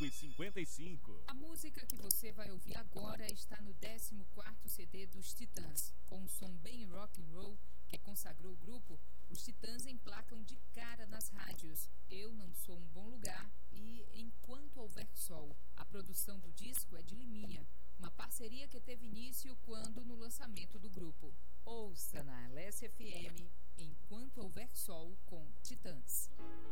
5h55. A música que você vai ouvir agora está no 14º CD dos Titãs. Com um som bem rock and roll que consagrou o grupo, os Titãs emplacam de cara nas rádios Eu Não Sou um Bom Lugar e Enquanto Houver Sol. A produção do disco é de Liminha, uma parceria que teve início quando no lançamento do grupo. Ouça na LSFM Enquanto Houver Sol com Titãs.